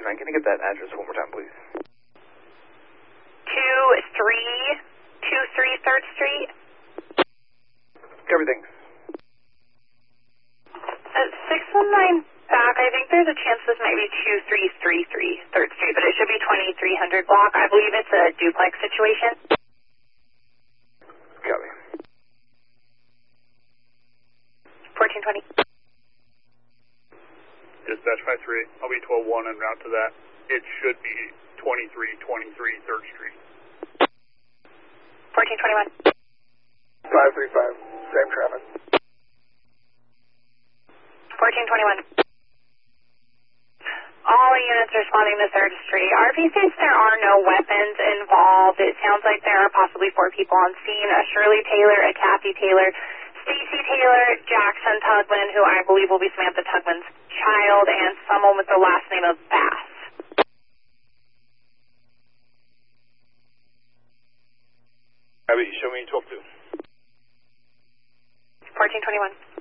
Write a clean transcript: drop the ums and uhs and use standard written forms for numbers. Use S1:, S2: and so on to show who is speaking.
S1: 9, can I get that address one more time, please?
S2: 2323 3rd Street.
S1: Cover things.
S2: 619 back, I think there's a chance this might be 2333 3rd Street, but it should be 2300 block. I believe it's a duplex situation.
S1: Copy.
S2: 1420.
S3: Dispatch 53, I'll be 12-1 en route to that. It should be 2323 3rd Street.
S2: 1421.
S4: 535, same traffic.
S2: 1421. All units responding to 3rd Street. RP states there are no weapons involved. It sounds like there are possibly 4 people on scene, a Shirley Taylor, a Kathy Taylor, Stacy Taylor, Jackson Tugman, who I believe will be Samantha Tugman's child, and someone with the last name of Bass.
S3: Abby, show me 12-2.
S2: 1421.